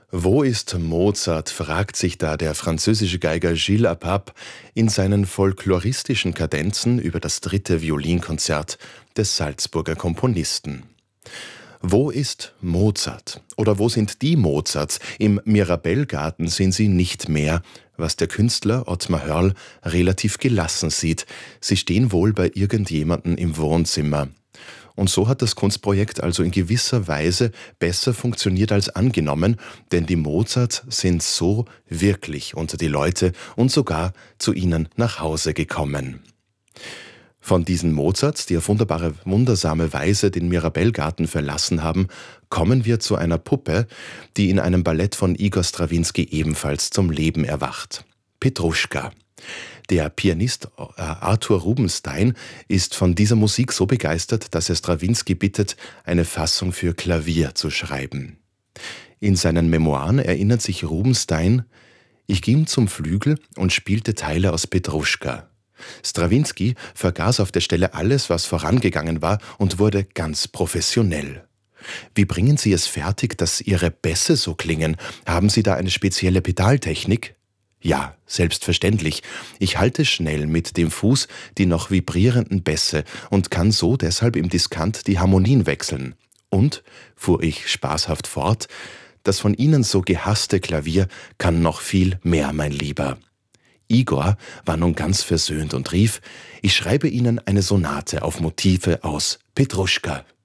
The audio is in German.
Wo ist Mozart, fragt sich da der französische Geiger Gilles Apap in seinen folkloristischen Kadenzen über das dritte Violinkonzert des Salzburger Komponisten. Wo ist Mozart? Oder wo sind die Mozarts? Im Mirabellgarten sind sie nicht mehr, was der Künstler Ottmar Hörl relativ gelassen sieht. Sie stehen wohl bei irgendjemandem im Wohnzimmer. Und so hat das Kunstprojekt also in gewisser Weise besser funktioniert als angenommen, denn die Mozarts sind so wirklich unter die Leute und sogar zu ihnen nach Hause gekommen. Von diesen Mozarts, die auf wundersame Weise den Mirabellgarten verlassen haben, kommen wir zu einer Puppe, die in einem Ballett von Igor Strawinski ebenfalls zum Leben erwacht. Petruschka. Der Pianist Arthur Rubinstein ist von dieser Musik so begeistert, dass er Strawinski bittet, eine Fassung für Klavier zu schreiben. In seinen Memoiren erinnert sich Rubinstein: Ich ging zum Flügel und spielte Teile aus Petruschka. Strawinski vergaß auf der Stelle alles, was vorangegangen war, und wurde ganz professionell. Wie bringen Sie es fertig, dass Ihre Bässe so klingen? Haben Sie da eine spezielle Pedaltechnik? Ja, selbstverständlich. Ich halte schnell mit dem Fuß die noch vibrierenden Bässe und kann so deshalb im Diskant die Harmonien wechseln. Und, fuhr ich spaßhaft fort, das von Ihnen so gehasste Klavier kann noch viel mehr, mein Lieber. Igor war nun ganz versöhnt und rief: Ich schreibe Ihnen eine Sonate auf Motive aus Petruschka.